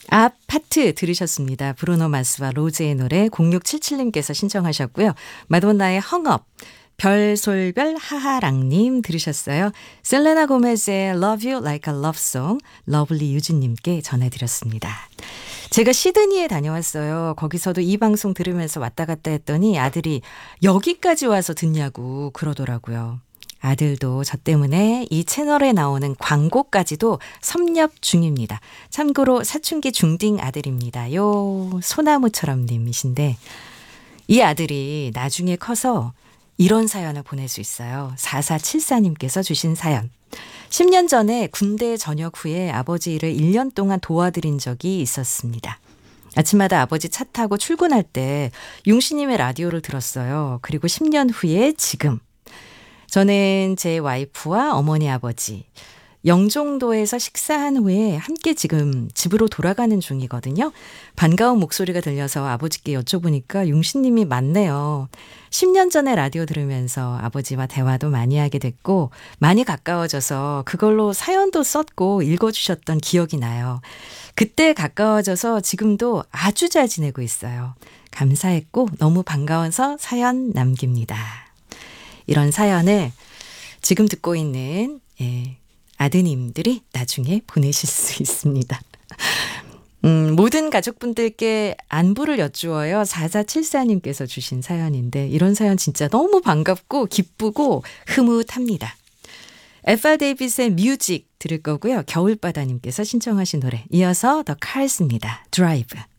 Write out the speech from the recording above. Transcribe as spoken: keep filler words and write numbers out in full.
아파트 들으셨습니다. 브루노 마스와 로즈의 노래 공육칠칠님께서 신청하셨고요. 마돈나의 헝업, 별솔별 하하랑님 들으셨어요. 셀레나 고메즈의 Love You Like a Love Song, 러블리 유진님께 전해드렸습니다. 제가 시드니에 다녀왔어요. 거기서도 이 방송 들으면서 왔다 갔다 했더니 아들이 여기까지 와서 듣냐고 그러더라고요. 아들도 저 때문에 이 채널에 나오는 광고까지도 섭렵 중입니다. 참고로 사춘기 중딩 아들입니다요. 소나무처럼 님이신데 이 아들이 나중에 커서 이런 사연을 보낼 수 있어요. 사사칠사님께서 주신 사연. 십 년 전에 군대 전역 후에 아버지 일을 일 년 동안 도와드린 적이 있었습니다. 아침마다 아버지 차 타고 출근할 때 융씨님의 라디오를 들었어요. 그리고 십 년 후에 지금. 저는 제 와이프와 어머니 아버지 영종도에서 식사한 후에 함께 지금 집으로 돌아가는 중이거든요. 반가운 목소리가 들려서 아버지께 여쭤보니까 융신님이 맞네요. 십 년 전에 라디오 들으면서 아버지와 대화도 많이 하게 됐고 많이 가까워져서 그걸로 사연도 썼고 읽어주셨던 기억이 나요. 그때 가까워져서 지금도 아주 잘 지내고 있어요. 감사했고 너무 반가워서 사연 남깁니다. 이런 사연을 지금 듣고 있는 예, 아드님들이 나중에 보내실 수 있습니다. 음, 모든 가족분들께 안부를 여쭈어요. 사사칠사님께서 주신 사연인데 이런 사연 진짜 너무 반갑고 기쁘고 흐뭇합니다. 에파 데이빗의 뮤직 들을 거고요. 겨울바다님께서 신청하신 노래 이어서 더 칼스입니다. 드라이브.